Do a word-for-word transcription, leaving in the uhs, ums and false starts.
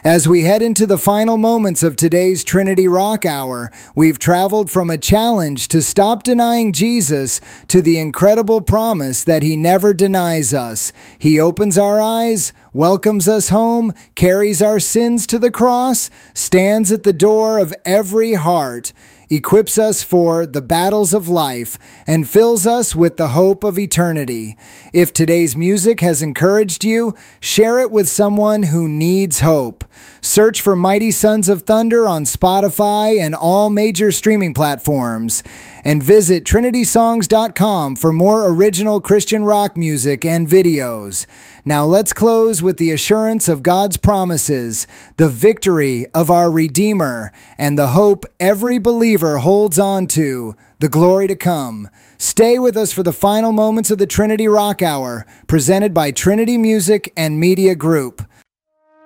As we head into the final moments of today's Trinity Rock Hour, we've traveled from a challenge to stop denying Jesus to the incredible promise that he never denies us. He opens our eyes, welcomes us home, carries our sins to the cross, stands at the door of every heart, equips us for the battles of life, and fills us with the hope of eternity. If today's music has encouraged you, share it with someone who needs hope. Search for Mighty Sons of Thunder on Spotify and all major streaming platforms. And visit Trinity Songs dot com for more original Christian rock music and videos. Now let's close with the assurance of God's promises, the victory of our Redeemer, and the hope every believer holds on to, the glory to come. Stay with us for the final moments of the Trinity Rock Hour, presented by Trinity Music and Media Group.